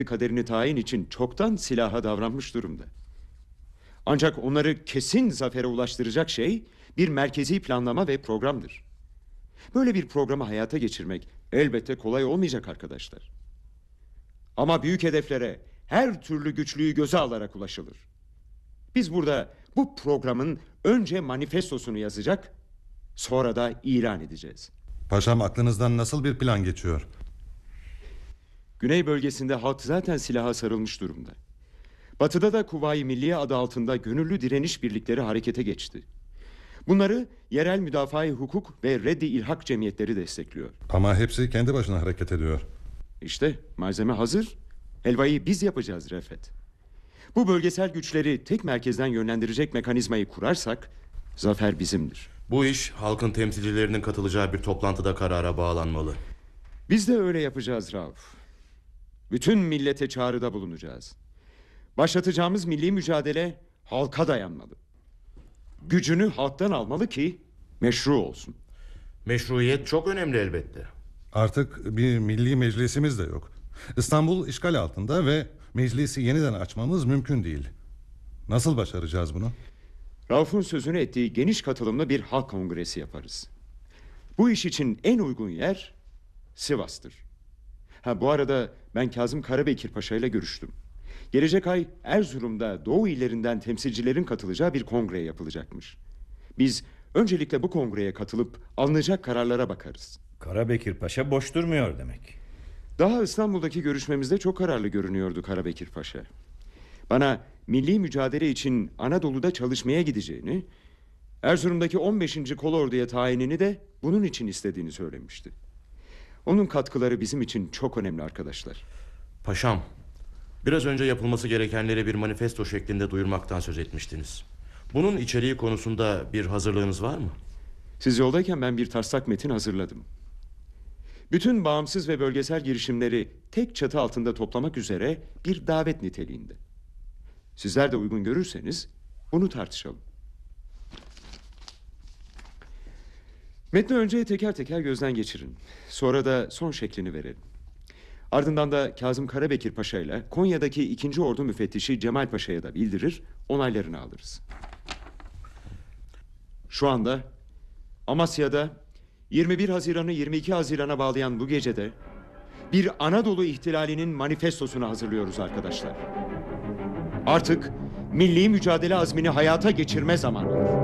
kaderini tayin için çoktan silaha davranmış durumda. Ancak onları kesin zafere ulaştıracak şey bir merkezi planlama ve programdır. Böyle bir programı hayata geçirmek elbette kolay olmayacak arkadaşlar. Ama büyük hedeflere her türlü güçlüğü göze alarak ulaşılır. Biz burada bu programın önce manifestosunu yazacak, sonra da ilan edeceğiz. Paşam, aklınızdan nasıl bir plan geçiyor? Güney bölgesinde halk zaten silaha sarılmış durumda. Batıda da Kuvayi Milliye adı altında gönüllü direniş birlikleri harekete geçti. Bunları yerel müdafaa-i hukuk ve reddi ilhak cemiyetleri destekliyor. Ama hepsi kendi başına hareket ediyor. İşte malzeme hazır. Helvayı biz yapacağız Refet. Bu bölgesel güçleri tek merkezden yönlendirecek mekanizmayı kurarsak zafer bizimdir. Bu iş halkın temsilcilerinin katılacağı bir toplantıda karara bağlanmalı. Biz de öyle yapacağız Rauf. Bütün millete çağrıda bulunacağız. Başlatacağımız milli mücadele halka dayanmalı. Gücünü halktan almalı ki meşru olsun. Meşruiyet çok önemli elbette. Artık bir milli meclisimiz de yok. İstanbul işgal altında ve meclisi yeniden açmamız mümkün değil. Nasıl başaracağız bunu? Rauf'un sözünü ettiği geniş katılımlı bir halk kongresi yaparız. Bu iş için en uygun yer Sivas'tır. Bu arada ben Kazım Karabekir Paşa ile görüştüm. Gelecek ay Erzurum'da Doğu illerinden temsilcilerin katılacağı bir kongre yapılacakmış. Biz öncelikle bu kongreye katılıp alınacak kararlara bakarız. Karabekir Paşa boş durmuyor demek. Daha İstanbul'daki görüşmemizde çok kararlı görünüyordu Karabekir Paşa. Bana milli mücadele için Anadolu'da çalışmaya gideceğini, Erzurum'daki 15. Kolordu'ya tayinini de bunun için istediğini söylemişti. Onun katkıları bizim için çok önemli arkadaşlar. Paşam, biraz önce yapılması gerekenleri bir manifesto şeklinde duyurmaktan söz etmiştiniz. Bunun içeriği konusunda bir hazırlığınız var mı? Siz yoldayken ben bir taslak metin hazırladım. Bütün bağımsız ve bölgesel girişimleri tek çatı altında toplamak üzere bir davet niteliğinde. Sizler de uygun görürseniz bunu tartışalım. Metni önce teker teker gözden geçirin. Sonra da son şeklini verelim. Ardından da Kazım Karabekir Paşa ile Konya'daki 2. Ordu Müfettişi Cemal Paşa'ya da bildirir, onaylarını alırız. Şu anda Amasya'da 21 Haziran'ı 22 Haziran'a bağlayan bu gecede bir Anadolu ihtilalinin manifestosunu hazırlıyoruz arkadaşlar. Artık milli mücadele azmini hayata geçirme zamanıdır.